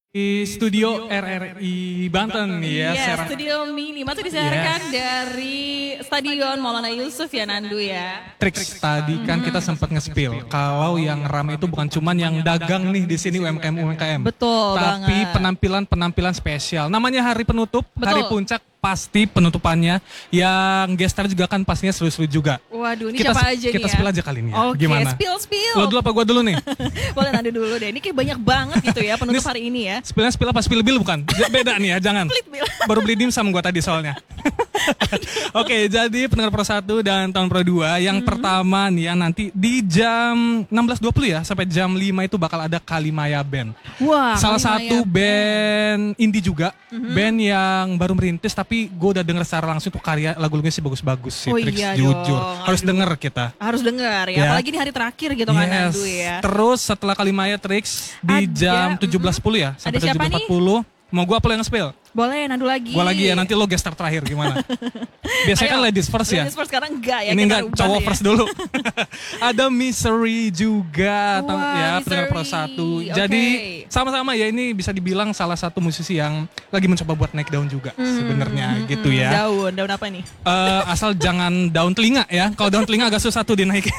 Di studio RRI Banten ya, Iya, studio mini masih disiarkan dari Stadion Maulana Yusuf ya Nandu ya. Trix tadi kan kita sempat nge-spill kalau yang ramai itu bukan cuman yang dagang nih di sini UMKM. Betul tapi banget. penampilan spesial. Namanya hari penutup, hari Betul. puncak pasti penutupannya. Yang gestar juga kan pastinya seru-seru juga. Waduh, ini Kita siapa aja nih kita ya? spill aja kali ini ya. Oke, Gimana? spill. Lo dulu apa gua dulu nih? Boleh Nandu dulu deh. Ini kayak banyak banget gitu ya penutup hari ini ya. Spillnya spill apa? Spill bill bukan? Beda nih ya, jangan. Split bill. Baru beli dimsum gua tadi soalnya. Oke, jadi pendengar Pro 1 dan tahun Pro 2 yang pertama nih ya nanti di jam 16.20 ya sampai jam 5 itu bakal ada Kalimaya Band. Wah, Salah Kalimaya satu band indie juga, band yang baru merintis tapi gue udah denger secara langsung tuh karya lagu-lagunya sih bagus-bagus sih, Oh Trix, iya jujur. dong, Harus aduh. denger kita. Harus dengar ya. Ya. Apalagi di hari terakhir gitu kan Nandu ya. Terus setelah Kalimaya Trix di Ada, jam 17.10 ya sampai Ada siapa 17.40. Mau gue apa yang nge-spill? Boleh Nandu lagi. Gue lagi ya, nanti lo gestar terakhir gimana? Biasanya kan Ayo, ladies first ya. Ladies first sekarang enggak ya. Ini kita enggak, ubah cowok ya. first dulu. Ada Misery juga Wah, ya, pendengar Pro Misery. 1. Jadi Oke. sama-sama ya, ini bisa dibilang salah satu musisi yang lagi mencoba buat naik daun juga sebenarnya gitu ya. Daun apa nih? Asal jangan daun telinga ya. Kalau daun telinga agak susah tuh dinaikin.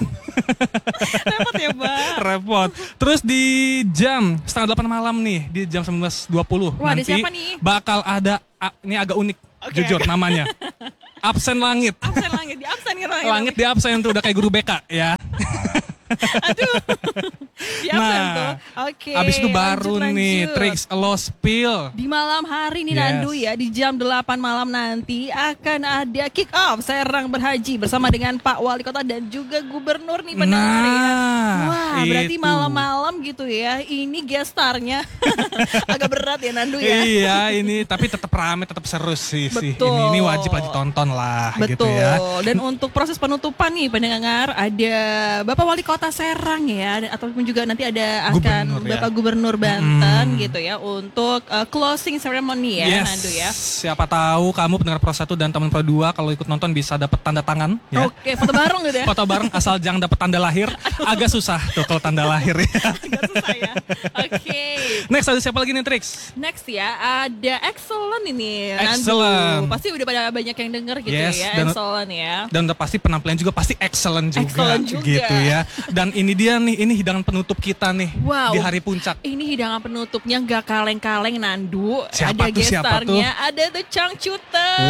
Repot ya, Bang. Repot. Terus di jam setengah 8 malam nih, di jam 19.20 Wah, ada nanti siapa nih? bakal ada, ini agak unik, Oke, jujur namanya. Absen langit. Absen langit, di absen gitu. Langit di absen tuh udah kayak guru BK ya. Aduh. Di absen Nah, tuh. Oke. Abis itu baru nih lanjut. Trix lo spill. Di malam hari nih Yes. Nandu ya, di jam 8 malam nanti akan ada kick off Serang Berhaji bersama dengan Pak Wali Kota dan juga Gubernur nih pendengar ya. Wah, berarti itu. malam-malam gitu ya. Ini gestarnya agak berat ya Nandu ya. Iya ini tapi tetap rame, tetap seru sih. Betul. Ini wajib lah ditonton lah gitu Betul. ya. Dan untuk proses penutupan nih pendengar ada Bapak Wali Kota Serang ya, ataupun juga nanti ada Gubernur, ya. Bapak Gubernur Banten gitu ya untuk closing ceremony ya Yes, Nandu ya. siapa tahu kamu pendengar Pro 1 dan teman Pro 2 kalau ikut nonton bisa dapat tanda tangan ya. Oke, foto bareng gitu ya. Foto bareng asal jangan dapat tanda lahir. Agak susah tuh kalau tanda lahir ya. Agak susah ya. Oke. Next ada siapa lagi nih Trix? Next ya, ada Excellent ini Excellent. Nandu. Pasti udah pada banyak yang denger gitu Yes, ya, dan- Excellent ya. Dan udah pasti penampilan juga pasti excellent juga, Excellent juga. gitu ya. Dan ini dia nih, ini hidangan penutup kita nih Wow. di hari puncak. Ini hidangan penutupnya gak kaleng-kaleng Nandu. Siapa Ada tuh, siapa tuh? gestarnya, ada The Changcuters.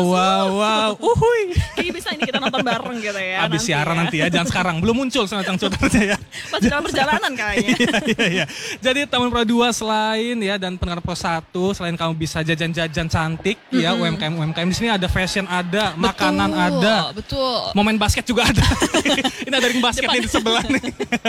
Wow. Uhuy. Kayaknya bisa ini kita nonton bareng gitu ya. Abis siaran nanti ya, jangan sekarang. Belum muncul sama Cangcuternya ya. Masih dalam perjalanan kayaknya. Iya. Jadi Taman Pro 2 selain ya dan pendengar Pro 1 selain kamu bisa jajan-jajan cantik ya UMKM di sini ada fashion ada, makanan Betul, ada. Betul. Mau main basket juga ada. Ini ada ring basket Depan. nih di sebelah nih.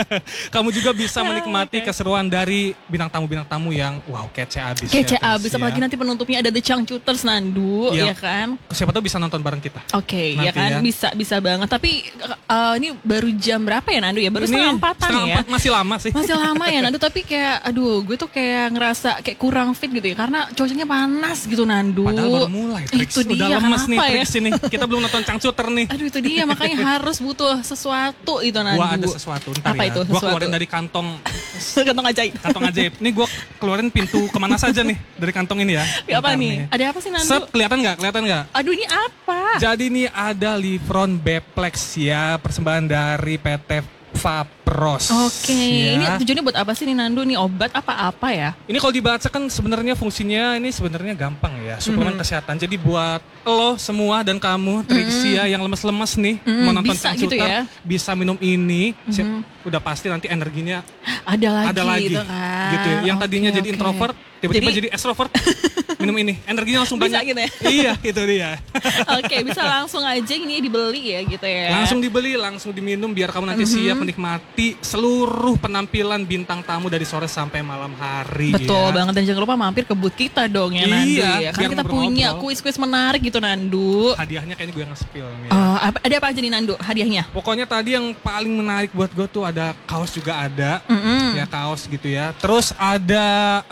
Kamu juga bisa menikmati Oke. keseruan dari bintang tamu yang wow kece abis. Kece ya, abis, Trix, apalagi ya. nanti penutupnya ada The Changcuters Nandu, Iya. ya kan? Siapa tahu bisa nonton bareng kita. Oke, Nanti ya kan? ya. Bisa banget. Tapi ini baru jam berapa ya Nandu ya? Baru Ini setengah empatan setengah ya? empat, masih lama sih. Masih lama ya Nandu, tapi kayak aduh gue tuh kayak ngerasa kayak kurang fit gitu ya karena cuacanya panas gitu Nandu. Padahal baru mulai Trix. Itu dia, Udah lemes nih kenapa ya? Trix ini. Kita belum nonton Cangcuter nih. Aduh itu dia, makanya harus butuh sesuatu itu Nandu. Gua ada sesuatu ntar Apa ya. itu? Gua Sesuatu? keluarin dari kantong Kantong ajaib. ajaib. Nih gua keluarin pintu kemana saja nih dari kantong ini ya. Apa Bentar nih? Ada apa sih Nandu? Sep, kelihatan nggak? Aduh ini apa? Jadi nih ada Livron Beplex ya, persembahan dari PT Vapros. Oke, ya. ini tujuannya buat apa sih nih Nandu? Nih obat apa ya? Ini kalau dibaca kan sebenarnya fungsinya ini sebenarnya gampang ya, suplemen kesehatan. Jadi buat lo semua dan kamu Trixia yang lemes-lemes nih mau nonton bisa Cangcuter, gitu ya? bisa minum ini. Udah pasti nanti energinya Ada lagi, gitu kan. gitu ya. Yang tadinya Oke, jadi oke. introvert tiba-tiba jadi extrovert. Minum ini, energinya langsung Bisa banyak. gitu ya? Iya, itu dia. Oke, bisa langsung aja ini dibeli ya gitu ya. Langsung dibeli, langsung diminum biar kamu nanti siap menikmati seluruh penampilan bintang tamu dari sore sampai malam hari. Betul ya. banget, dan jangan lupa mampir ke booth kita dong ya Nandu Iya, ya. Karena biar kita punya ngobrol-ngobrol. kuis-kuis menarik gitu Nandu. Hadiahnya kayaknya gue yang nge-spill nih. Ada apa aja nih Nandu hadiahnya? Pokoknya tadi yang paling menarik buat gue tuh ada kaos juga ada. Mm-mm. Ya kaos gitu ya. Terus ada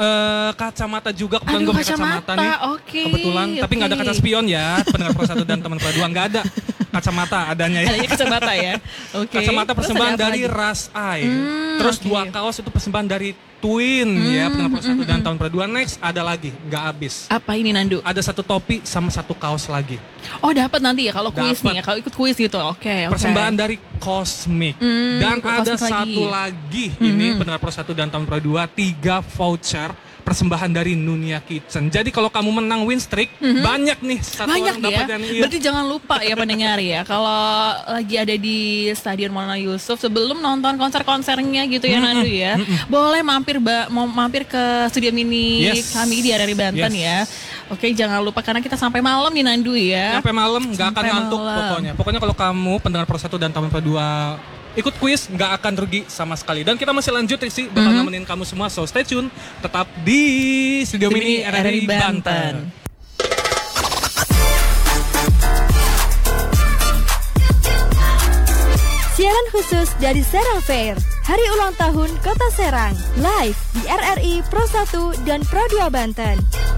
kacamata juga. Kebetulan Aduh, gue pakai kacamata nih. oke, Kebetulan, tapi nggak ada oke. kaca spion ya. Pendengar Pro 1 dan teman Pro 2 nggak ada kacamata adanya ya. Adanya kacamata ya. Oke. Kacamata Terus persembahan ada apa dari lagi? Ras Eye. Terus oke. 2 kaos itu persembahan dari Twin ya, pendengar Pro 1 dan tahun Pro 2. Next ada lagi, nggak habis. Apa ini Nandu? Ada satu topi sama satu kaos lagi. Oh dapat nanti ya kalau kuis Dapat. nih ya, kalau ikut kuis gitu. Oke. Persembahan dari Cosmic. Dan ikut ada Cosmic satu lagi. Ini pendengar Pro 1 dan tahun Pro 2, 3 voucher persembahan dari Nunia Kitchen. Jadi kalau kamu menang win streak, banyak nih satu Banyak orang ya. dapat yang iya. Berarti jangan lupa ya pendengar ya, kalau lagi ada di Stadion Maulana Yusuf sebelum nonton konser-konsernya gitu ya Nandu ya, boleh mampir ke studio mini kami di RRI Banten ya. Oke, jangan lupa karena kita sampai malam nih Nandu ya. Sampai malam nggak akan Sampai ngantuk malam. pokoknya. Pokoknya kalau kamu pendengar Pro 1 dan tahun Pro 2 ikut kuis nggak akan rugi sama sekali. Dan kita masih lanjut sih bakal nemenin kamu semua. So stay tune, tetap di Studio Mini RRI Banten. Siaran khusus dari Serang Fair, Hari Ulang Tahun Kota Serang, live di RRI Pro 1 dan Pro 2 Banten.